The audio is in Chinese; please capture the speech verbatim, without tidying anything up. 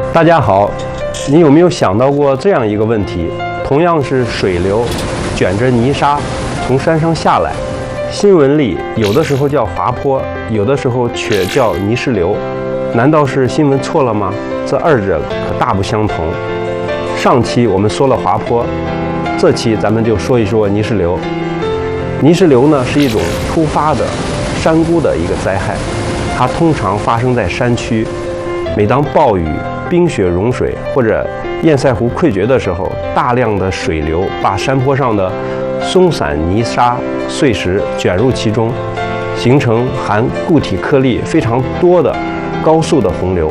大家好，你有没有想到过这样一个问题？同样是水流卷着泥沙从山上下来，新闻里有的时候叫滑坡，有的时候却叫泥石流，难道是新闻错了吗？这二者可大不相同。上期我们说了滑坡，这期咱们就说一说泥石流。泥石流呢是一种突发的山谷的一个灾害，它通常发生在山区。每当暴雨、冰雪融水或者堰塞湖溃决的时候，大量的水流把山坡上的松散泥沙碎石卷入其中，形成含固体颗粒非常多的高速的洪流。